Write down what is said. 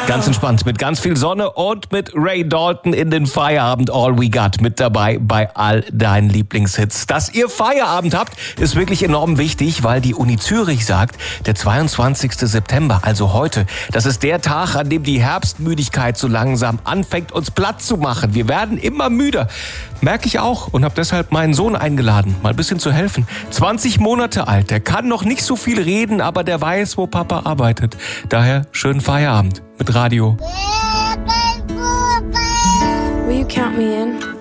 Ganz entspannt, mit ganz viel Sonne und mit Ray Dalton in den Feierabend All We Got mit dabei bei all deinen Lieblingshits. Dass ihr Feierabend habt, ist wirklich enorm wichtig, weil die Uni Zürich sagt, der 22. September, also heute, das ist der Tag, an dem die Herbstmüdigkeit so langsam anfängt, uns platt zu machen. Wir werden immer müder. Merke ich auch und habe deshalb meinen Sohn eingeladen, mal ein bisschen zu helfen. 20 Monate alt, der kann noch nicht so viel reden, aber der weiß, wo Papa arbeitet. Daher schönen Feierabend mit Radio. Will you count me in?